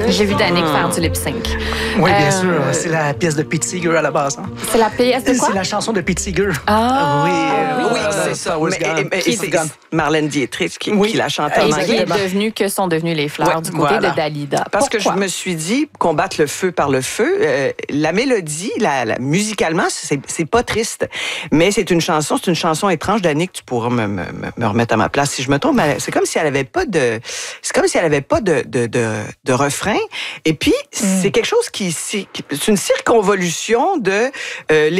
J'ai vu Danick faire du lip-sync. Oui, bien sûr. C'est la pièce de Pete Seeger à la base. Hein. C'est la pièce de quoi? C'est la chanson de Pete Seeger. Oui, c'est ça. Mais c'est Marlène Dietrich qui l'a chanté en anglais. Que sont devenues les fleurs du côté de Dalida. Parce que je me suis dit, combattre le feu par le feu, la mélodie, musicalement, c'est pas triste. Mais c'est une chanson étrange. Danick, tu pourras me remettre à ma place si je me trompe. Mais c'est comme si elle avait pas de refrain. Et puis, c'est quelque chose c'est une circonvolution de